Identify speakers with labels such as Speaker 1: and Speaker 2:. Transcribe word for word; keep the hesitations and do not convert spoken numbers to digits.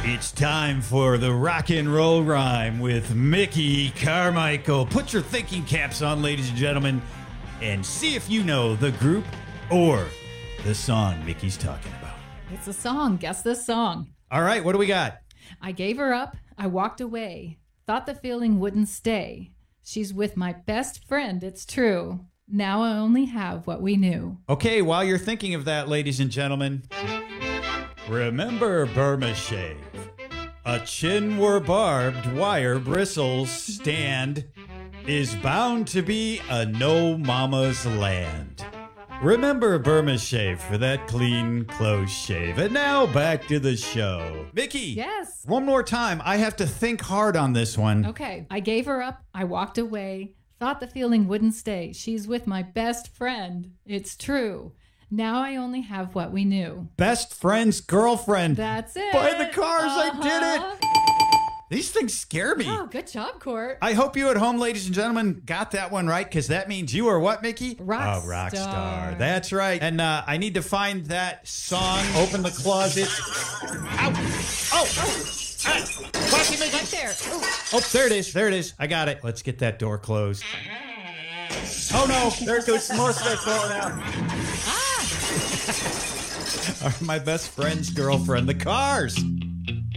Speaker 1: It's time for the rock and roll rhyme with Mickey Carmichael. Put your thinking caps on, ladies and gentlemen, and see if you know the group or the song Mickey's talking about.
Speaker 2: It's a song. Guess this song.
Speaker 1: All right, what do we got?
Speaker 2: I gave her up. I walked away. Thought the feeling wouldn't stay. She's with my best friend. It's true. Now I only have what we knew.
Speaker 1: Okay, while you're thinking of that, ladies and gentlemen, remember Burma Shave. A chin where barbed wire bristles stand is bound to be a no mama's land. Remember Burma Shave for that clean, close shave. And now back to the show. Mickey.
Speaker 2: Yes.
Speaker 1: One more time. I have to think hard on this one.
Speaker 2: Okay. I gave her up. I walked away. Thought the feeling wouldn't stay. She's with my best friend. It's true. Now I only have what we knew.
Speaker 1: Best friend's girlfriend.
Speaker 2: That's it.
Speaker 1: By the Cars, uh-huh. I did it. These things scare me.
Speaker 2: Oh, good job, Court.
Speaker 1: I hope you at home, ladies and gentlemen, got that one right, because that means you are what, Mickey?
Speaker 2: Rock
Speaker 1: A rock
Speaker 2: star.
Speaker 1: star. That's right. And uh, I need to find that song. Open the closet. Ow! Oh! Oh! Ah. Classy, Mickey.
Speaker 2: Right there. Ooh.
Speaker 1: Oh, there it is. There it is. I got it. Let's get that door closed. Oh, no. There goes some more stuff falling out.
Speaker 2: Ah!
Speaker 1: My best friend's girlfriend, the Cars.